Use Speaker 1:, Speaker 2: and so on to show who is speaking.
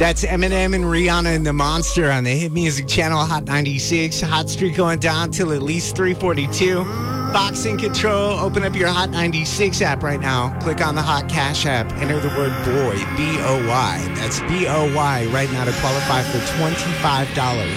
Speaker 1: That's Eminem and Rihanna and the Monster on the Hit Music Channel, Hot 96. Hot streak going down till at least 3:42. Box in control. Open up your Hot 96 app right now. Click on the Hot Cash app. Enter the word BOY, B-O-Y. That's B-O-Y right now to qualify for $25.